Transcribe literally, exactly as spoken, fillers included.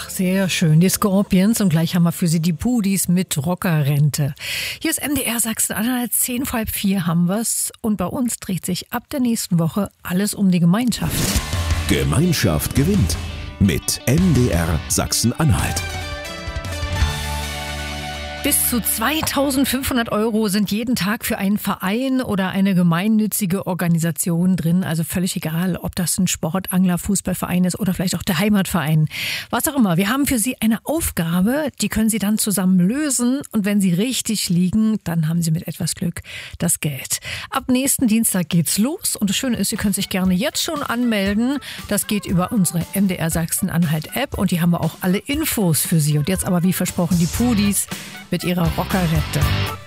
Ach, sehr schön. Die Scorpions und gleich haben wir für Sie die Pudis mit Rockerrente. Hier ist M D R Sachsen-Anhalt, zehn vor halb vier haben wir's. Und bei uns dreht sich ab der nächsten Woche alles um die Gemeinschaft. Gemeinschaft gewinnt mit M D R Sachsen-Anhalt. Bis zu zweitausendfünfhundert Euro sind jeden Tag für einen Verein oder eine gemeinnützige Organisation drin. Also völlig egal, ob das ein Sport-, Angler-, Fußballverein ist oder vielleicht auch der Heimatverein. Was auch immer. Wir haben für Sie eine Aufgabe, die können Sie dann zusammen lösen. Und wenn Sie richtig liegen, dann haben Sie mit etwas Glück das Geld. Ab nächsten Dienstag geht's los. Und das Schöne ist, Sie können sich gerne jetzt schon anmelden. Das geht über unsere M D R Sachsen-Anhalt-App. Und die haben wir auch alle Infos für Sie. Und jetzt aber wie versprochen die Pudis mit ihrer Rockerrente.